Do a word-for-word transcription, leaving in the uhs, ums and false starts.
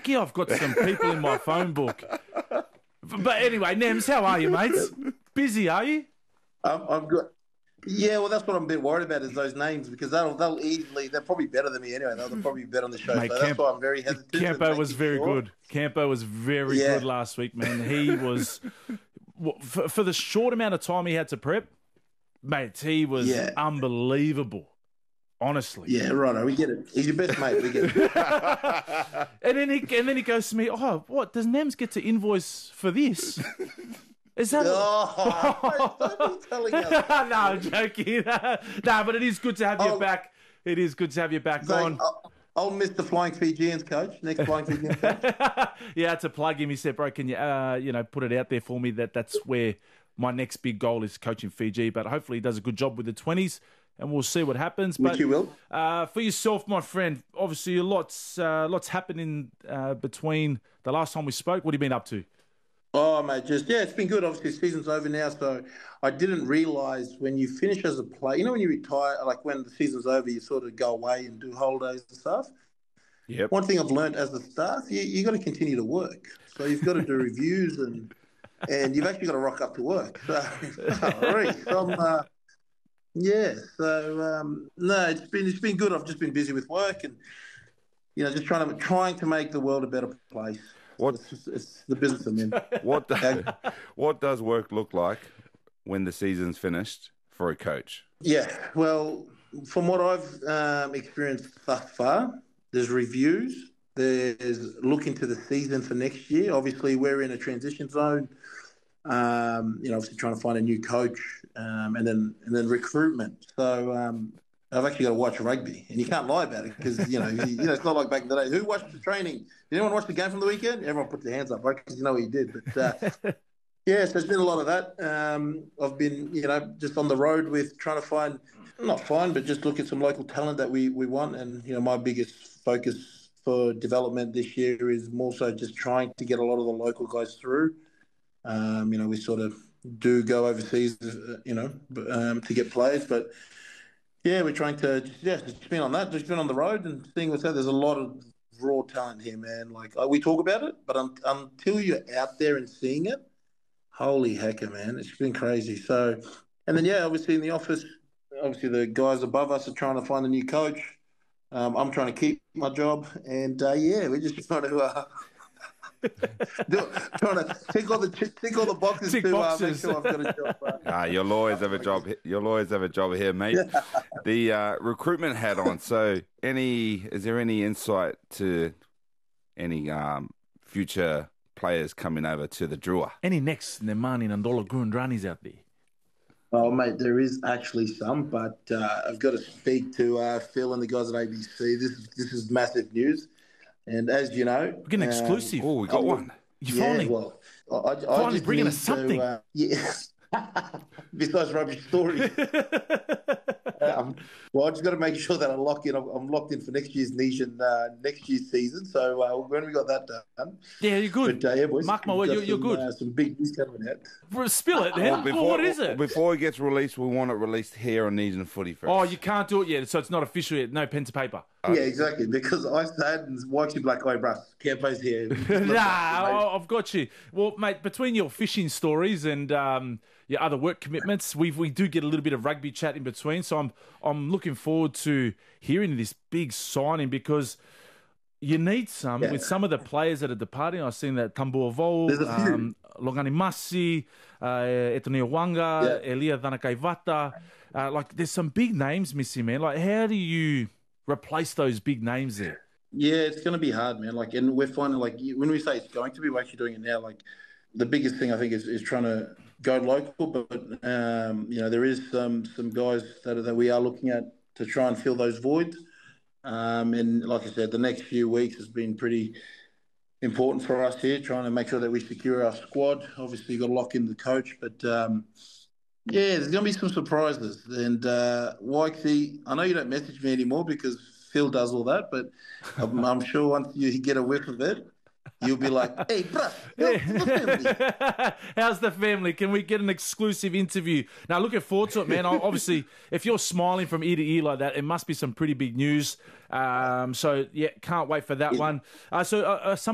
lucky I've got some people in my phone book. But anyway, Nems, how are you, mates? Busy, are you? Um, I've got. Yeah, well, that's what I'm a bit worried about is those names because they'll they'll easily they're probably better than me anyway. They'll, they'll probably be better on the show, Mate, so Camp- that's why I'm very hesitant. Campo was very sure. good. Campo was very Yeah. good last week, man. He was for, for the short amount of time he had to prep, mate. He was Yeah. unbelievable. Honestly, Yeah, right. We get it. He's your best mate. We get it. and then he and then he goes to me, "Oh, what does Nems get to invoice for this?" Is that? Oh, don't be telling us. No, I'm joking. No, but it is good to have you Oh. back. It is good to have you back So, on. I'll, I'll miss the Flying Fijians coach. Next Flying Fijians coach. Yeah, I had to plug him. He said, "Bro, can you, uh, you know, put it out there for me that that's where my next big goal is coaching Fiji." But hopefully, he does a good job with the twenties, and we'll see what happens. Which but you will. Uh, for yourself, my friend, obviously, lots, uh, lots happening uh, between the last time we spoke. What have you been up to? Oh, mate, just, yeah, it's been good. Obviously, season's over now, so I didn't realise when you finish as a player, you know, when you retire, like when the season's over, you sort of go away and do holidays and stuff. Yep. One thing I've learned as a staff, you you got to continue to work. So you've got to do reviews and and you've actually got to rock up to work. So, Reece, I'm, uh, yeah, so, um, no, it's been it's been good. I've just been busy with work and, you know, just trying to, trying to make the world a better place. What It's, it's the business I'm in. what do, what does work look like when the season's finished for a coach? Yeah, well, from what I've um, experienced thus far, there's reviews, there's looking to the season for next year. Obviously, we're in a transition zone. Um, you know, obviously trying to find a new coach, um, and then and then recruitment. So um, I've actually got to watch rugby, and you can't lie about it because you know you, you know it's not like back in the day. Who watched the training? Did anyone watch the game from the weekend? Everyone put their hands up, right? Because you know what you did. But uh, yeah, so there's been a lot of that. Um, I've been, you know, just on the road with trying to find, not find, but just look at some local talent that we, we want. And, you know, my biggest focus for development this year is more so just trying to get a lot of the local guys through. Um, you know, we sort of do go overseas, uh, you know, um, to get players. But, yeah, we're trying to, just, yeah, just been on that, just been on the road and seeing what's out. There's a lot of raw talent here, man. Like, uh, we talk about it, but un- until you're out there and seeing it, holy hecker, man. It's been crazy. So, and then, yeah, obviously in the office, obviously the guys above us are trying to find a new coach. Um, I'm trying to keep my job. And, uh, yeah, we're just trying to, uh, do, trying to tick all the, tick all the boxes Tick to boxes. Uh, make sure I've got a job. Uh, Ah, you'll always have a job. You'll always have a job here, mate. The uh, recruitment hat on. So, any is there any insight to any um, future players coming over to the Drua? Any next Nemani Nandola Gurundranis out there? Oh, mate, there is actually some, but uh, I've got to speak to uh, Phil and the guys at A B C. This is this is massive news, and as you know, We're getting exclusive. Oh, we got um, one. You yeah, finally, well, I, I finally just bringing need us something. To, uh, yeah. Besides rubbish stories. um, well, I just got to make sure that I lock in. I'm, I'm locked in for next year's niche and uh, next year's season. So uh, when we got that done, Yeah, you're good. But uh, yeah, boys, Mark my we've word, got you're- you're some, good. Uh, some big news coming out. Bro, spill it, then. Well, Well, what is it? Before it gets released, we want it released here on Knees and Footy first. Oh, you can't do it yet, so it's not official yet. No pen to paper. Yeah, exactly. Because I said and watch you like, oh, bruh, Campo's here. Nah, I- I've got you. Well, mate, between your fishing stories and um, your other work commitments, we we do get a little bit of rugby chat in between. So I'm I'm looking forward to hearing this big signing because you need some Yeah. with some of the players that are departing. I've seen that Tambua Vol, There's a few. um, Longani Masi, uh, Etonio Wanga, Yeah. Elia Danakaivata. Uh, like, there's some big names missing, man. Like, how do you replace those big names there? Yeah, it's going to be hard, man. Like, and we're finding, like, you- when we say it's going to be, we're actually doing it now. Like, the biggest thing I think is, is trying to go local, but um, you know, there is some some guys that that we are looking at to try and fill those voids. Um, and like I said, the next few weeks has been pretty important for us here, trying to make sure that we secure our squad. Obviously, you've got to lock in the coach, but um, yeah, there's going to be some surprises. And uh, Wikesy, I know you don't message me anymore because Phil does all that, but I'm, I'm sure once you get a whiff of it, you'll be like, hey, bruh, how's the family? How's the family? Can we get an exclusive interview? Now, looking forward to it, man. Obviously, if you're smiling from ear to ear like that, it must be some pretty big news. Um, so, yeah, can't wait for that one. Uh, so, uh, uh, some